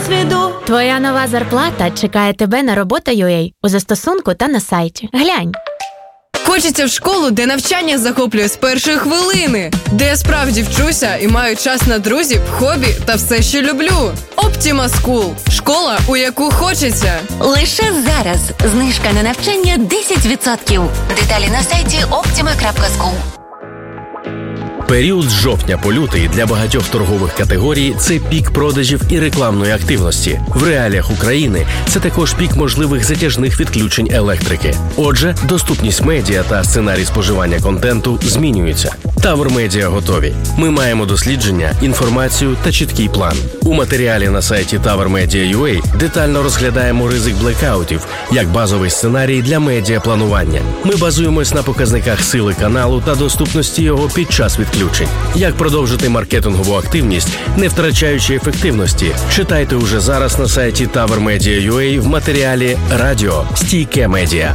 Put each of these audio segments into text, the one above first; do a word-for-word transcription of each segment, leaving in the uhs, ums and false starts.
досвіду. Твоя нова зарплата чекає тебе на робота точка ю а у застосунку та на сайті. Глянь. Хочеться в школу, де навчання захоплює з першої хвилини, де я справді вчуся і маю час на друзів, хобі та все, що люблю. Optima School – школа, у яку хочеться. Лише зараз знижка на навчання десять відсотків. Деталі на сайті optima крапка скул. Період з жовтня по лютий для багатьох торгових категорій – це пік продажів і рекламної активності. В реаліях України це також пік можливих затяжних відключень електрики. Отже, доступність медіа та сценарій споживання контенту змінюються. Тавр Медіа готові. Ми маємо дослідження, інформацію та чіткий план. У матеріалі на сайті тавр медіа крапка ю а детально розглядаємо ризик блекаутів як базовий сценарій для медіапланування. Ми базуємось на показниках сили каналу та доступності його під час відключень. Як продовжити маркетингову активність, не втрачаючи ефективності? Читайте уже зараз на сайті тавр медіа крапка ю а в матеріалі «Радіо. Стійке медіа».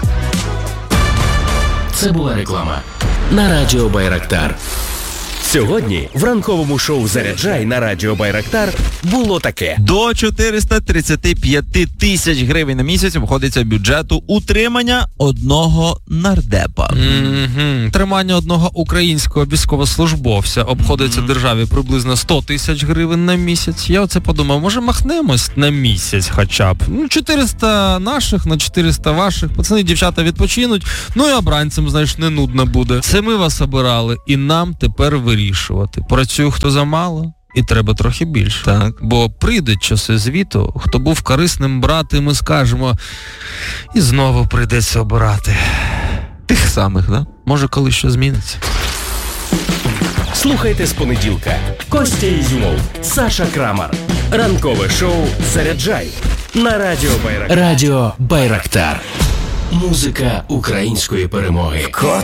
Це була реклама на Радіо Байрактар. Сьогодні в ранковому шоу «Заряджай» на Радіо Байрактар було таке. До чотириста тридцять п'ять тисяч гривень на місяць обходиться бюджету утримання одного нардепа. Mm-hmm. Тримання одного українського військовослужбовця обходиться mm-hmm. державі приблизно сто тисяч гривень на місяць. Я оце подумав, може махнемось на місяць хоча б. Ну, чотириста наших на чотириста ваших. Пацани, дівчата відпочинуть, ну і обранцям, знаєш, не нудно буде. Це ми вас обирали, і нам тепер вирішувати. Працює хто замало, і треба трохи більше. Так. Бо прийдуть часи звіту, хто був корисним брати, ми скажемо, і знову прийдеться обирати. Тих самих, да? Може, коли що зміниться. Слухайте з понеділка. Костя Ізюмов, Саша Крамар. Ранкове шоу «Заряджай» на Радіо Байрактар. Радіо Байрактар. Музика української перемоги.